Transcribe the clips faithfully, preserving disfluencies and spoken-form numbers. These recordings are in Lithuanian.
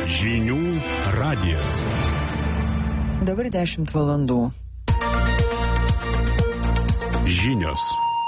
Žinių radijas. Dabar dešimt valandų. Žinios.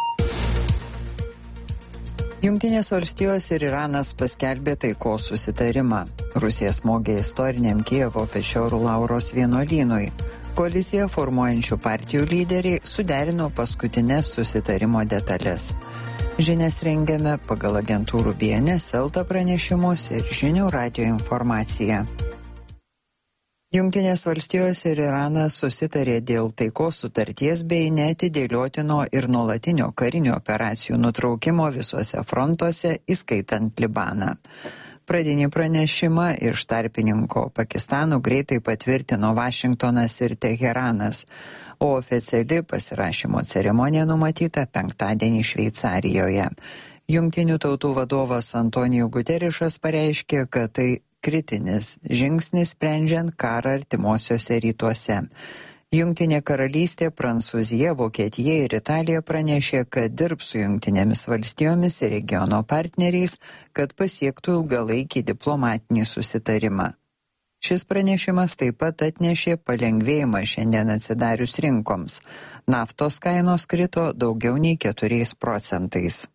Jungtinės valstijos ir Iranas paskelbė taikos susitarimą. Rusija smogė istoriniam Kijevo Pečiorų Lauros vienuolynui. Koaliciją formuojančių partijų lyderiai suderino paskutinės susitarimo detalės. Žinias rengiame pagal agentūrų B N S, Elta pranešimus ir Žinių radijo informaciją. Jungtinės valstijos ir Iranas susitarė dėl taikos sutarties bei neatidėliotino ir nuolatinio karinių operacijų nutraukimo visuose frontuose, įskaitant Libaną. Pradinį pranešimą iš tarpininko Pakistano greitai patvirtino Vašingtonas ir Teheranas, o oficiali pasirašymo ceremonija numatyta penktadienį Šveicarijoje. Jungtinių tautų vadovas Antonijus Guterišas pareiškė, kad tai kritinis žingsnis sprendžiant karą artimuosiuose rytuose. Jungtinė karalystė, Prancūzija, Vokietija ir Italija pranešė, kad dirbs su Jungtinėmis valstijomis ir regiono partneriais, kad pasiektų ilgalaikį diplomatinį susitarimą. Šis pranešimas taip pat atnešė palengvėjimą šiandien atsidarius rinkoms. Naftos kainos krito daugiau nei keturiais procentais.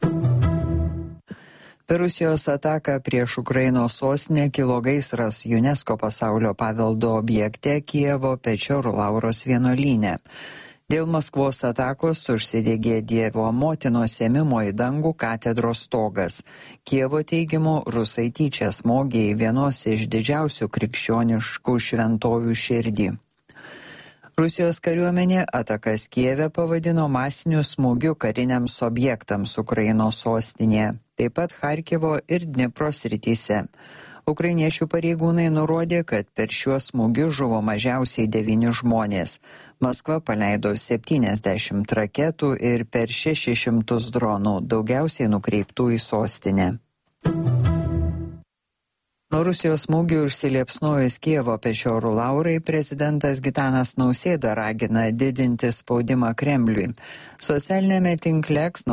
Per Rusijos ataką prieš Ukrainos sostinę kilo gaisras UNESCO pasaulio paveldo objekte Kijevo Pečiorų Lauros vienuolyne. Dėl Maskvos atakos užsidegė Dievo motinos ėmimo į dangų katedros stogas. Kijevo teigimu, rusai tyčia smogė į vienos iš didžiausių krikščioniškų šventovių širdį. Rusijos kariuomenė atakas Kijeve pavadino masiniu smūgiu kariniams objektams Ukrainos sostinėje, taip pat Charkivo ir Dnipro srityse. Ukrainiečių pareigūnai nurodė, kad per šiuos smūgius žuvo mažiausiai devyni žmonės. Maskva paleido septyniasdešimt raketų ir per šešis šimtus dronų, daugiausiai nukreiptų į sostinę. Nuo Rusijos smūgių užsiliepsnojus Kijevo Pečiorų Laurai, prezidentas Gitanas Nausėda ragina didinti spaudimą Kremliui. Socialinėme tinkle